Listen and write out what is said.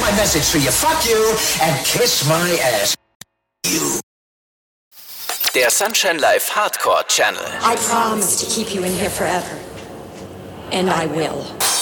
my message to you. Fuck you and kiss my ass. You. Der Sunshine Live Hardcore Channel. I promise to keep you in here forever. And I will.